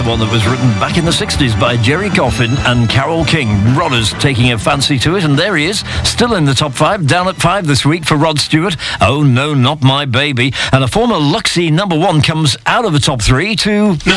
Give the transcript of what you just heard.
one that was written back in the 60s by Jerry Coffin and Carole King. Rodder's taking a fancy to it, and there he is, still in the top 5, down at 5 this week for Rod Stewart. Oh no, not my baby. And a former Luxie number 1 comes out of the top 3 to...